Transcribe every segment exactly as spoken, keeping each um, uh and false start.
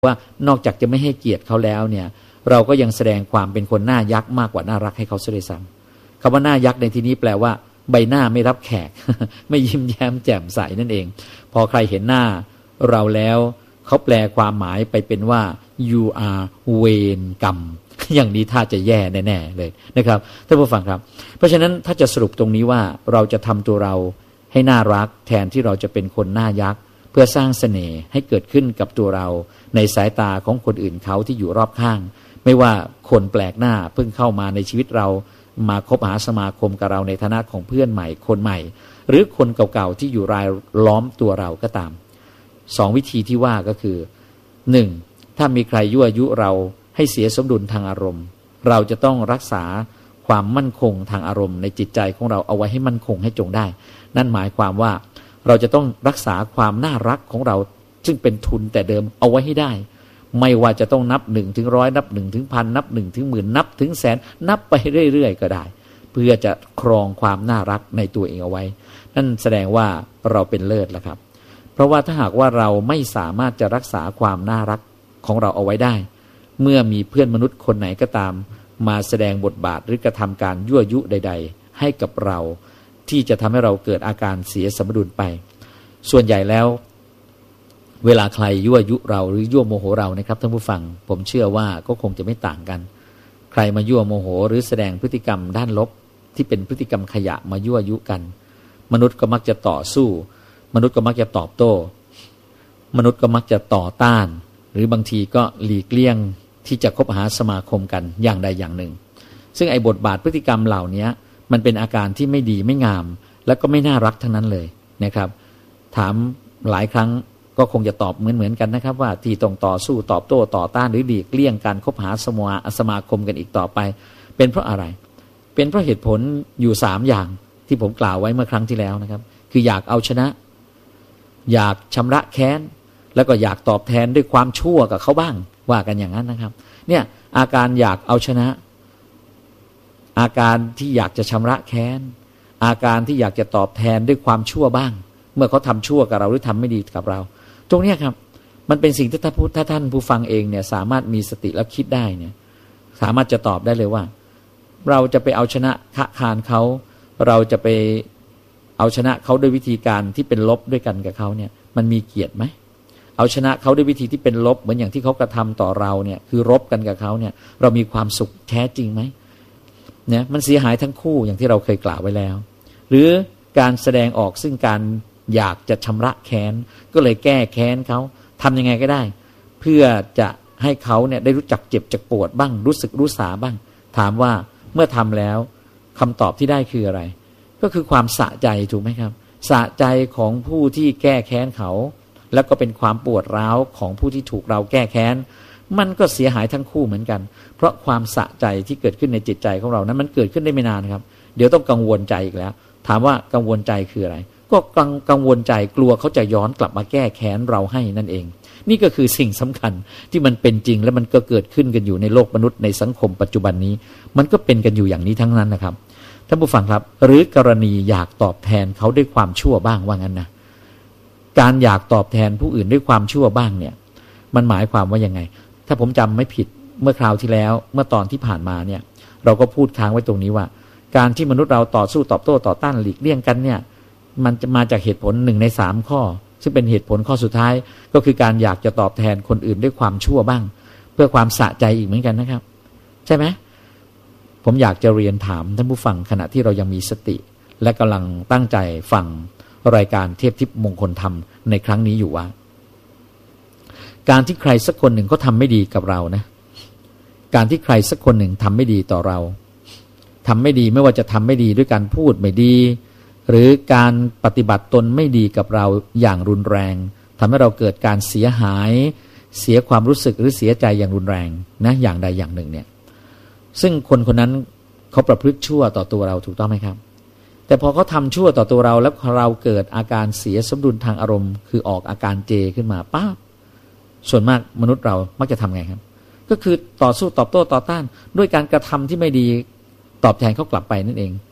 ว่านอกจากจะไม่ให้เกียรติเขาแล้วเนี่ยเราก็ยังแสดงความเป็นคนหน้ายักษ์มากกว่าน่ารักให้เขาเสียด้วยซ้ำคำว่าหน้ายักษ์ในที่นี้แปลว่าใบหน้าไม่รับแขก ไม่ยิ้มแย้มแจ่มใสนั่นเองพอใครเห็นหน้าเราแล้วเขาแปลความหมายไปเป็นว่า you are เวรกรรม อย่างนี้ถ้าจะแย่แน่ๆเลยนะครับท่านผู้ฟังครับเพราะฉะนั้นถ้าจะสรุปตรงนี้ว่าเราจะทำตัวเราให้น่ารักแทนที่เราจะเป็นคนหน้ายักษ์เพื่อสร้างเสน่ห์ให้เกิดขึ้นกับตัวเราในสายตาของคนอื่นเขาที่อยู่รอบข้างไม่ว่าคนแปลกหน้าเพิ่งเข้ามาในชีวิตเรามาคบหาสมาคมกับเราในฐานะของเพื่อนใหม่คนใหม่หรือคนเก่าๆที่อยู่รายล้อมตัวเราก็ตามสองวิธีที่ว่าก็คือหนึ่งถ้ามีใครยั่วยุเราให้เสียสมดุลทางอารมณ์เราจะต้องรักษาความมั่นคงทางอารมณ์ในจิตใจของเราเอาไว้ให้มั่นคงให้จงได้นั่นหมายความว่าเราจะต้องรักษาความน่ารักของเราซึ่งเป็นทุนแต่เดิมเอาไว้ให้ได้ไม่ว่าจะต้องนับหนึ่งถึงร้อยนับหนึ่งถึงพันนับหนึ่งถึงหมื่นนับถึงแสนนับไปเรื่อยๆก็ได้เพื่อจะครองความน่ารักในตัวเองเอาไว้นั่นแสดงว่าเราเป็นเลิศแล้วครับเพราะว่าถ้าหากว่าเราไม่สามารถจะรักษาความน่ารักของเราเอาไว้ได้เมื่อมีเพื่อนมนุษย์คนไหนก็ตามมาแสดงบทบาทหรือกระทำการยั่วยุใดๆให้กับเราที่จะทำให้เราเกิดอาการเสียสมดุลไปส่วนใหญ่แล้วเวลาใครยั่วยุเราหรือยั่วโมโหเรานะครับท่านผู้ฟังผมเชื่อว่าก็คงจะไม่ต่างกันใครมายั่วโมโหหรือแสดงพฤติกรรมด้านลบที่เป็นพฤติกรรมขยะมายั่วยุกันมนุษย์ก็มักจะต่อสู้มนุษย์ก็มักจะตอบโต้มนุษย์ก็มักจะต่อต้านหรือบางทีก็หลีกเลี่ยงที่จะคบหาสมาคมกันอย่างใดอย่างหนึ่งซึ่งไอ้บทบาทพฤติกรรมเหล่านี้มันเป็นอาการที่ไม่ดีไม่งามและก็ไม่น่ารักทั้งนั้นเลยนะครับถามหลายครั้งก็คงจะตอบเหมือนๆกันนะครับว่าที่ต้องต่อสู้ตอบโต้ต่อต้านหรือหลีกเลี่ยงการคบหาสมาสมาคมกันอีกต่อไปเป็นเพราะอะไรเป็นเพราะเหตุผลอยู่สามอย่างที่ผมกล่าวไว้เมื่อครั้งที่แล้วนะครับคืออยากเอาชนะอยากชำระแค้นแล้วก็อยากตอบแทนด้วยความชั่วกับเขาบ้างว่ากันอย่างนั้นนะครับเนี่ยอาการอยากเอาชนะอาการที่อยากจะชำระแค้นอาการที่อยากจะตอบแทนด้วยความชั่วบ้างเมื่อเขาทำชั่วกับเราหรือทำไม่ดีกับเราตรงนี้ครับมันเป็นสิ่งที่ถ้าพูดถ้าท่านผู้ฟังเองเนี่ยสามารถมีสติแล้วคิดได้เนี่ยสามารถจะตอบได้เลยว่าเราจะไปเอาชนะคะคานเขาเราจะไปเอาชนะเขาด้วยวิธีการที่เป็นลบด้วยกันกับเขาเนี่ยมันมีเกียรติไหมเอาชนะเขาด้วยวิธีที่เป็นลบเหมือนอย่างที่เขากระทำต่อเราเนี่ยคือรบกันกับเขาเนี่ยเรามีความสุขแท้จริงไหมเนี่ยมันเสียหายทั้งคู่อย่างที่เราเคยกล่าวไว้แล้วหรือการแสดงออกซึ่งการอยากจะชำระแค้นก็เลยแก้แค้นเขาทำยังไงก็ได้เพื่อจะให้เขาเนี่ยได้รู้จักเจ็บจักปวดบ้างรู้สึกรู้สาบ้างถามว่าเมื่อทำแล้วคำตอบที่ได้คืออะไรก็คือความสะใจถูกไหมครับสะใจของผู้ที่แก้แค้นเขาแล้วก็เป็นความปวดร้าวของผู้ที่ถูกเราแก้แค้นมันก็เสียหายทั้งคู่เหมือนกันเพราะความสะใจที่เกิดขึ้นในจิตใจของเรานั้นมันเกิดขึ้นได้ไม่นานครับเดี๋ยวต้องกังวลใจอีกแล้วถามว่ากังวลใจคืออะไรก็กังกังวลใจกลัวเขาจะย้อนกลับมาแก้แค้นเราให้นั่นเองนี่ก็คือสิ่งสำคัญที่มันเป็นจริงและมันก็เกิดขึ้นกันอยู่ในโลกมนุษย์ในสังคมปัจจุบันนี้มันก็เป็นกันอยู่อย่างนี้ทั้งนั้นนะครับท่านผู้ฟังครับหรือกรณีอยากตอบแทนเขาด้วยความชั่วบ้างว่างั้นนะการอยากตอบแทนผู้อื่นด้วยความชั่วบ้างเนี่ยมันหมายความว่ายังไงถ้าผมจำไม่ผิดเมื่อคราวที่แล้วเมื่อตอนที่ผ่านมาเนี่ยเราก็พูดค้างไว้ตรงนี้ว่าการที่มนุษย์เราต่อสู้ตอบโต้ต่อต้านหลีกเลี่ยงกันเนี่ยมันจะมาจากเหตุผลหนึ่งในสามข้อซึ่งเป็นเหตุผลข้อสุดท้ายก็คือการอยากจะตอบแทนคนอื่นด้วยความชั่วบ้างเพื่อความสะใจอีกเหมือนกันนะครับใช่ไหมผมอยากจะเรียนถามท่านผู้ฟังขณะที่เรายังมีสติและกำลังตั้งใจฟังรายการเทพทิพย์มงคลธรรมในครั้งนี้อยู่ว่าการที่ใครสักคนหนึ่งเขาทำไม่ดีกับเรานะการที่ใครสักคนหนึ่งทำไม่ดีต่อเราทำไม่ดีไม่ว่าจะทำไม่ดีด้วยการพูดไม่ดีหรือการปฏิบัติตนไม่ดีกับเราอย่างรุนแรงทำให้เราเกิดการเสียหายเสียความรู้สึกหรือเสียใจอย่างรุนแรงนะอย่างใดอย่างหนึ่งเนี่ยซึ่งคนคนนั้นเขาประพฤติชั่วต่อตัวเราถูกต้องไหมครับแต่พอเขาทำชั่วต่อตัวเราแล้วเราเกิดอาการเสียสมดุลทางอารมณ์คือออกอาการเจขึ้นมาป้าส่วนมากมนุษย์เรามักจะทำไงครับก็คือต่อสู้ตอบโต้ต่อต้านด้วยการกระทำที่ไม่ดีตอบแทนเขากลับไปนั่นเอง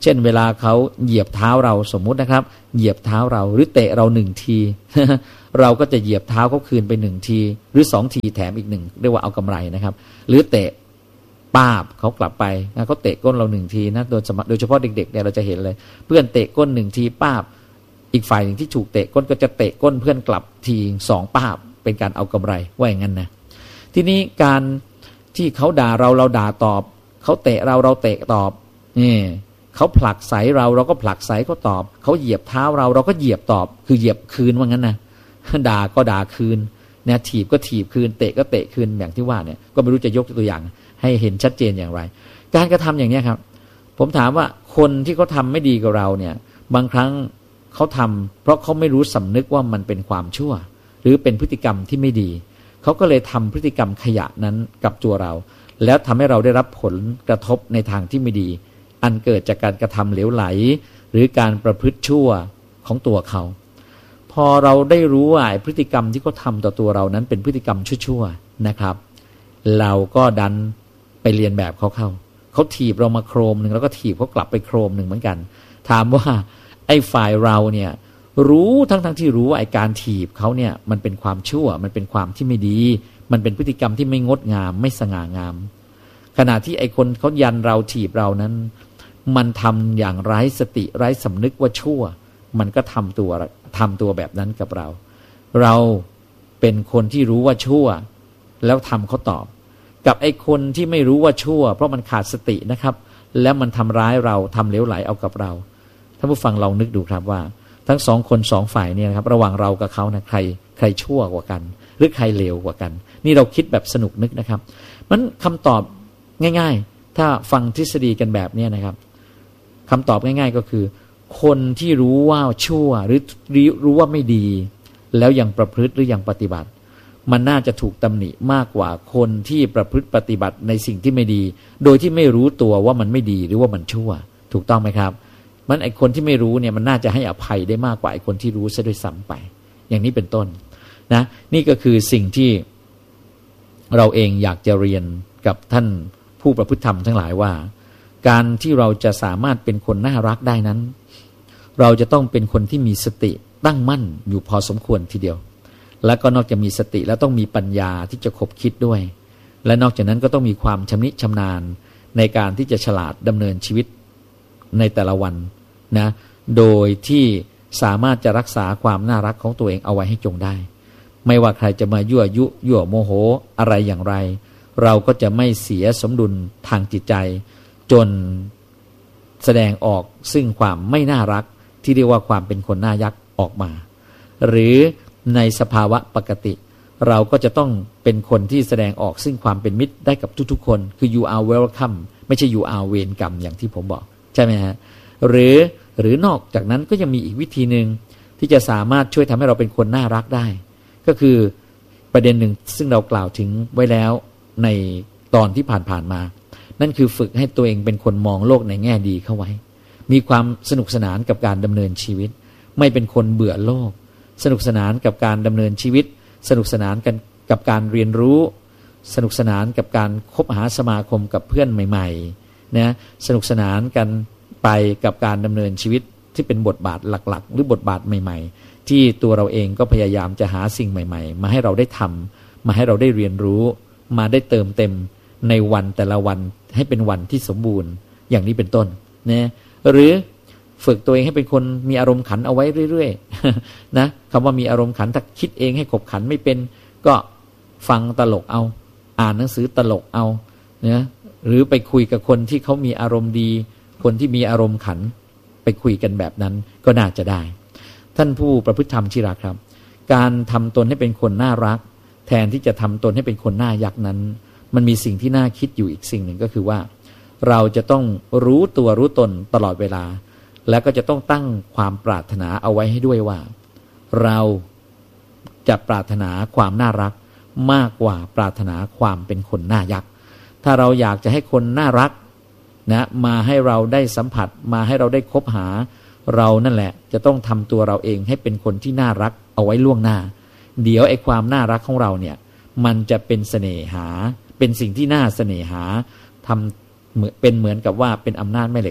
เช่นเวลาเขาเหยียบเท้าเราสมมุตินะครับเหยียบเท้าเราหรือเตะเราหนึ่งที เราก็จะเหยียบเท้าเขาคืนไปหนึ่งทีหรือสองทีแถมอีกหนึ่งเรียกว่าเอากำไรนะครับหรือเตะป้าบเขากลับไปนะเขาเตะก้นเราหนึ่งทีนะโดยโดยเฉพาะเด็กๆเนี่ยเราจะเห็นเลยเพื่อนเตะก้นหนึ่งทีป้าบอีกฝ่ายหนึ่งที่ถูกเตะก้นก็จะเตะก้นเพื่อนกลับทีสองป้าบเป็นการเอากำไรว่าอย่างนั้นนะทีนี้การที่เขาด่าเราเราด่าตอบเขาเตะเราเราเตะตอบนี่เขาผลักไสเราเราก็ผลักไสเขาตอบเขาเหยียบเท้าเราเราก็เหยียบตอบคือเหยียบคืนว่างั้นนะด่าก็ด่าคืนเนี่ยถีบก็ถีบคืนเตะก็เตะคืนอย่างที่ว่าเนี่ยก็ไม่รู้จะยกตัวอย่างให้เห็นชัดเจนอย่างไรการกระทำอย่างนี้ครับผมถามว่าคนที่เขาทาไม่ดีกับเราเนี่ยบางครั้งเขาทำเพราะเขาไม่รู้สำนึกว่ามันเป็นความชั่วหรือเป็นพฤติกรรมที่ไม่ดีเขาก็เลยทำพฤติกรรมขยะนั้นกับตัวเราแล้วทำให้เราได้รับผลกระทบในทางที่ไม่ดีอันเกิดจากการกระทำเหลวไหลหรือการประพฤติชั่วของตัวเขาพอเราได้รู้ว่าพฤติกรรมที่เขาทำต่อตัวเรานั้นเป็นพฤติกรรมชั่วๆนะครับเราก็ดันไปเรียนแบบเขาเข้าเขาถีบเรามาโครมหนึ่งแล้วก็ถีบเขากลับไปโครมหนึ่งเหมือนกันถามว่าไอ้ฝ่ายเราเนี่ยรู้ทั้งๆ ท, ที่รู้ว่าไอ้การถีบเขาเนี่ยมันเป็นความชั่วมันเป็นความที่ไม่ดีมันเป็นพฤติกรรมที่ไม่งดงามไม่สง่างามขณะที่ไอ้คนเขายันเราถีบเรานั้นมันทำอย่างไร้สติไร้สำนึกว่าชั่วมันก็ทำตัวทำตัวแบบนั้นกับเราเราเป็นคนที่รู้ว่าชั่วแล้วทำเขาตอบกับไอ้คนที่ไม่รู้ว่าชั่วเพราะมันขาดสตินะครับแล้วมันทำร้ายเราทำเหลวไหลเอากับเราท่านผู้ฟังลองนึกดูครับว่าทั้งสองคนสองฝ่ายเนี่ยนะครับระหว่างเรากับเขานะใครใครชั่วกว่ากันหรือใครเลวกว่ากันนี่เราคิดแบบสนุกนึกนะครับมันคำตอบง่ายๆถ้าฟังทฤษฎีกันแบบนี้นะครับคำตอบง่ายๆก็คือคนที่รู้ว่าชั่วหรือรู้ว่าไม่ดีแล้วยังประพฤติหรือยังปฏิบัติมันน่าจะถูกตำหนิมากกว่าคนที่ประพฤติปฏิบัติในสิ่งที่ไม่ดีโดยที่ไม่รู้ตัวว่ามันไม่ดีหรือว่ามันชั่วถูกต้องไหมครับมันไอคนที่ไม่รู้เนี่ยมันน่าจะให้อภัยได้มากกว่าไอคนที่รู้ซะด้วยซ้ำไปอย่างนี้เป็นต้นนะนี่ก็คือสิ่งที่เราเองอยากจะเรียนกับท่านผู้ประพฤติธรรมทั้งหลายว่าการที่เราจะสามารถเป็นคนน่ารักได้นั้นเราจะต้องเป็นคนที่มีสติตั้งมั่นอยู่พอสมควรทีเดียวแล้วก็นอกจากมีสติแล้วต้องมีปัญญาที่จะคบคิดด้วยและนอกจากนั้นก็ต้องมีความชำนิชำนาญในการที่จะฉลาดดำเนินชีวิตในแต่ละวันนะโดยที่สามารถจะรักษาความน่ารักของตัวเองเอาไว้ให้จงได้ไม่ว่าใครจะมายั่วยุยั่วโมโหอะไรอย่างไรเราก็จะไม่เสียสมดุลทางจิตใจจนแสดงออกซึ่งความไม่น่ารักที่เรียกว่าความเป็นคนน่ายักออกมาหรือในสภาวะปกติเราก็จะต้องเป็นคนที่แสดงออกซึ่งความเป็นมิตรได้กับทุกๆคนคือ you are welcome ไม่ใช่ you are เวรกรรมอย่างที่ผมบอกใช่ไหมฮะหรือหรือนอกจากนั้นก็ยังมีอีกวิธีหนึ่งที่จะสามารถช่วยทำให้เราเป็นคนน่ารักได้ก็คือประเด็นหนึ่งซึ่งเรากล่าวถึงไว้แล้วในตอนที่ผ่านๆมานั่นคือฝึกให้ตัวเองเป็นคนมองโลกในแง่ดีเข้าไว้มีความสนุกสนานกับการดำเนินชีวิตไม่เป็นคนเบื่อโลกสนุกสนานกับการดำเนินชีวิตสนุกสนานกันกับการเรียนรู้สนุกสนานกับการคบหาสมาคมกับเพื่อนใหม่ๆนะสนุกสนานกันไปกับการดำเนินชีวิตที่เป็นบทบาทหลักๆหรือบทบาทใหม่ๆที่ตัวเราเองก็พยายามจะหาสิ่งใหม่ๆมาให้เราได้ทำมาให้เราได้เรียนรู้มาได้เติมเต็มในวันแต่ละวันให้เป็นวันที่สมบูรณ์อย่างนี้เป็นต้นนะหรือฝึกตัวเองให้เป็นคนมีอารมณ์ขันเอาไว้เรื่อยๆนะคำว่ามีอารมณ์ขันถ้าคิดเองให้ขบขันไม่เป็นก็ฟังตลกเอาอ่านหนังสือตลกเอานะหรือไปคุยกับคนที่เขามีอารมณ์ดีคนที่มีอารมณ์ขันไปคุยกันแบบนั้นก็น่าจะได้ท่านผู้ประพฤติธรรมที่รักครับการทำตนให้เป็นคนน่ารักแทนที่จะทำตนให้เป็นคนน่ายักนั้นมันมีสิ่งที่น่าคิดอยู่อีกสิ่งหนึ่งก็คือว่าเราจะต้องรู้ตัวรู้ตนตลอดเวลาแล้วก็จะต้องตั้งความปรารถนาเอาไว้ให้ด้วยว่าเราจะปรารถนาความน่ารักมากกว่าปรารถนาความเป็นคนน่ายักถ้าเราอยากจะให้คนน่ารักนะมาให้เราได้สัมผัสมาให้เราได้คบหาเรานั่นแหละจะต้องทำตัวเราเองให้เป็นคนที่น่ารักเอาไว้ล่วงหน้าเดี๋ยวไอ้ความน่ารักของเราเนี่ยมันจะเป็นเสน่หาเป็นสิ่งที่น่าเสน่หาทำเหมือนเป็นเหมือนกับว่าเป็นอำนาจแม่เหล็ก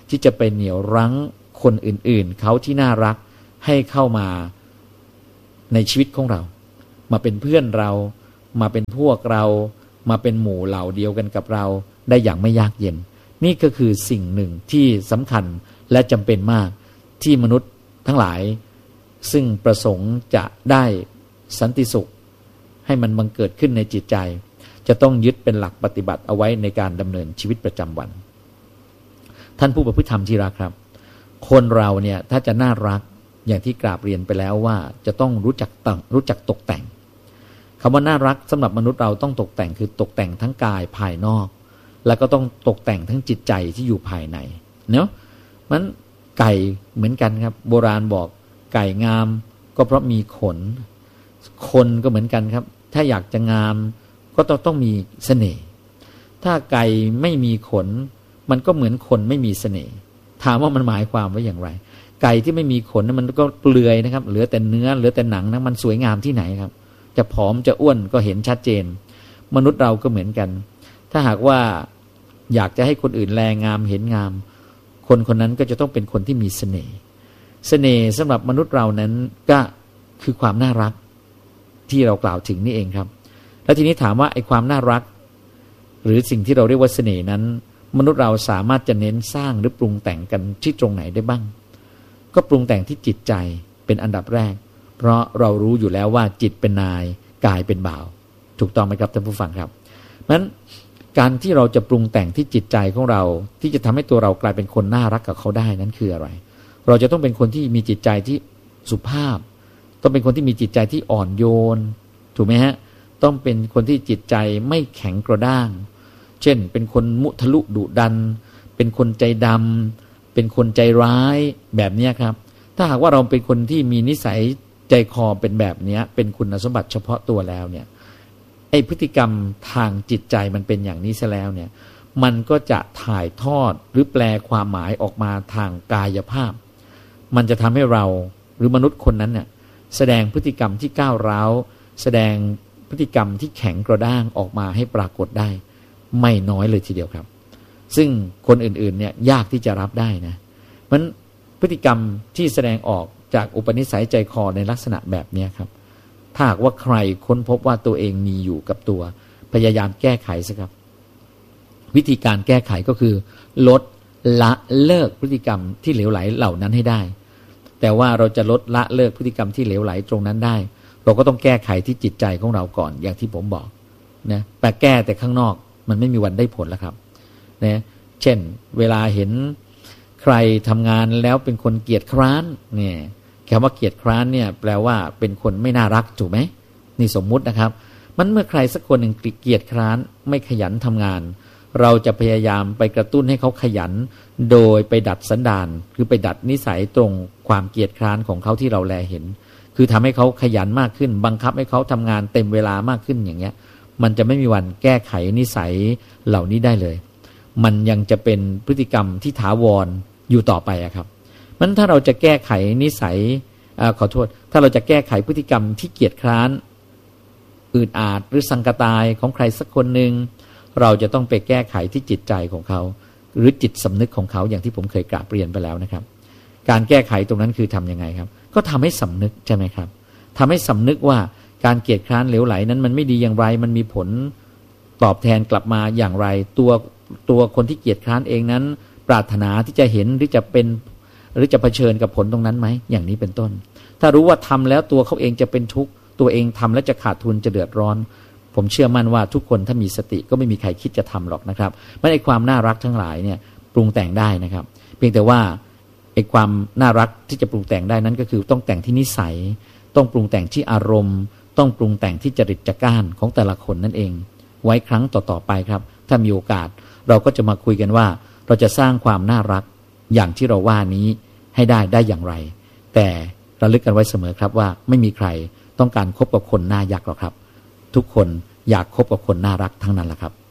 ที่จะไปเหนี่ยวรั้งคนอื่นๆเขาที่น่ารักให้เข้ามาในชีวิตของเรามาเป็นเพื่อนเรามาเป็นพวกเรามาเป็นหมู่เหล่าเดียวกันกับเราได้อย่างไม่ยากเย็นนี่ก็คือสิ่งหนึ่งที่สำคัญและจำเป็นมากที่มนุษย์ทั้งหลายซึ่งประสงค์จะได้สันติสุขให้มันบังเกิดขึ้นในจิตใจจะต้องยึดเป็นหลักปฏิบัติเอาไว้ในการดำเนินชีวิตประจำวันท่านผู้ประพฤติธรรมที่รักครับคนเราเนี่ยถ้าจะน่ารักอย่างที่กราบเรียนไปแล้วว่าจะต้องรู้จักตั้งรู้จักตกแต่งคำว่าน่ารักสำหรับมนุษย์เราต้องตกแต่งคือตกแต่งทั้งกายภายนอกแล้วก็ต้องตกแต่งทั้งจิตใจที่อยู่ภายในเนาะมันไก่เหมือนกันครับโบราณบอกไก่งามก็เพราะมีขนคนก็เหมือนกันครับถ้าอยากจะงามก็ต้องต้องมีเสน่ห์ถ้าไก่ไม่มีขนมันก็เหมือนคนไม่มีเสน่ห์ถามว่ามันหมายความว่าอย่างไรไก่ที่ไม่มีขนมันก็เปลือยนะครับเหลือแต่เนื้อเหลือแต่หนังนะมันสวยงามที่ไหนครับจะผอมจะอ้วนก็เห็นชัดเจนมนุษย์เราก็เหมือนกันถ้าหากว่าอยากจะให้คนอื่นแลงามเห็นงามคนคนนั้นก็จะต้องเป็นคนที่มีเสน่ห์เสน่ห์สำหรับมนุษย์เรานั้นก็คือความน่ารักที่เรากล่าวถึงนี่เองครับแล้วทีนี้ถามว่าไอ้ความน่ารักหรือสิ่งที่เราเรียกว่าเสน่ห์นั้นมนุษย์เราสามารถจะเน้นสร้างหรือปรุงแต่งกันที่ตรงไหนได้บ้างก็ปรุงแต่งที่จิตใจเป็นอันดับแรกเพราะเรารู้อยู่แล้วว่าจิตเป็นนายกายเป็นบ่าวถูกต้องไหมครับท่านผู้ฟังครับเพราะฉะนั้นการที่เราจะปรุงแต่งที่จิตใจของเราที่จะทำให้ตัวเรากลายเป็นคนน่ารักกับเขาได้นั้นคืออะไรเราจะต้องเป็นคนที่มีจิตใจที่สุภาพต้องเป็นคนที่มีจิตใจที่อ่อนโยนถูกไหมฮะต้องเป็นคนที่จิตใจไม่แข็งกระด้างเช่นเป็นคนมุทะลุดุดันเป็นคนใจดำเป็นคนใจร้ายแบบนี้ครับถ้าหากว่าเราเป็นคนที่มีนิสัยใจคอเป็นแบบนี้เป็นคุณสมบัติเฉพาะตัวแล้วเนี่ยไอ้พฤติกรรมทางจิตใจมันเป็นอย่างนี้ซะแล้วเนี่ยมันก็จะถ่ายทอดหรือแปลความหมายออกมาทางกายภาพมันจะทำให้เราหรือมนุษย์คนนั้นเนี่ยแสดงพฤติกรรมที่ก้าวร้าวแสดงพฤติกรรมที่แข็งกระด้างออกมาให้ปรากฏได้ไม่น้อยเลยทีเดียวครับซึ่งคนอื่นๆเนี่ยยากที่จะรับได้นะมันพฤติกรรมที่แสดงออกจากอุปนิสัยใจคอในลักษณะแบบนี้ครับถ้าหากว่าใครค้นพบว่าตัวเองมีอยู่กับตัวพยายามแก้ไขซะครับวิธีการแก้ไขก็คือลดละเลิกพฤติกรรมที่เหลวไหลเหล่านั้นให้ได้แต่ว่าเราจะลดละเลิกพฤติกรรมที่เหลวไหลตรงนั้นได้เราก็ต้องแก้ไขที่จิตใจของเราก่อนอย่างที่ผมบอกนะแต่แก้แต่ข้างนอกมันไม่มีวันได้ผลแล้วครับนะเช่นเวลาเห็นใครทำงานแล้วเป็นคนเกียจคร้านเนี่ยคำว่าเกียจคร้านเนี่ยแปลว่าเป็นคนไม่น่ารักถูกไหมนี่สมมุตินะครับมันเมื่อใครสักคนหนึ่งเกียจคร้านไม่ขยันทำงานเราจะพยายามไปกระตุ้นให้เขาขยันโดยไปดัดสันดานคือไปดัดนิสัยตรงความเกียจคร้านของเขาที่เราแลเห็นคือทำให้เขาขยันมากขึ้นบังคับให้เขาทำงานเต็มเวลามากขึ้นอย่างเงี้ยมันจะไม่มีวันแก้ไขนิสัยเหล่านี้ได้เลยมันยังจะเป็นพฤติกรรมที่ถาวรอยู่ต่อไปอะครับมันถ้าเราจะแก้ไขนิสัยอ่าขอโทษถ้าเราจะแก้ไขพฤติกรรมที่เกียจคร้านอืดอาดหรือสังกตายของใครสักคนหนึ่งเราจะต้องไปแก้ไขที่จิตใจของเขาหรือจิตสำนึกของเขาอย่างที่ผมเคยกราบเรียนไปแล้วนะครับการแก้ไขตรงนั้นคือทำยังไงครับก็ทำให้สำนึกใช่ไหมครับทำให้สำนึกว่าการเกียจคร้านเหลวไหลนั้นมันไม่ดีอย่างไรมันมีผลตอบแทนกลับมาอย่างไรตัวตัวคนที่เกียจคร้านเองนั้นปรารถนาที่จะเห็นหรือจะเป็นหรือจะเผชิญกับผลตรงนั้นไหมอย่างนี้เป็นต้นถ้ารู้ว่าทำแล้วตัวเขาเองจะเป็นทุกข์ตัวเองทำแล้วจะขาดทุนจะเดือดร้อนผมเชื่อมั่นว่าทุกคนถ้ามีสติก็ไม่มีใครคิดจะทำหรอกนะครับไม่ได้ความน่ารักทั้งหลายเนี่ยปรุงแต่งได้นะครับเพียงแต่ว่าไอ้ความน่ารักที่จะปรุงแต่งได้นั้นก็คือต้องแต่งที่นิสัยต้องปรุงแต่งที่อารมณ์ต้องปรุงแต่งที่จริตจักร้านของแต่ละคนนั่นเองไว้ครั้งต่อๆไปครับถ้ามีโอกาสเราก็จะมาคุยกันว่าเราจะสร้างความน่ารักอย่างที่เราว่านี้ให้ได้ได้อย่างไรแต่ระลึกกันไว้เสมอครับว่าไม่มีใครต้องการคบกับคนหน้ายักษ์หรอกครับทุกคนอยากคบกับคนน่ารักทั้งนั้นแหละครับ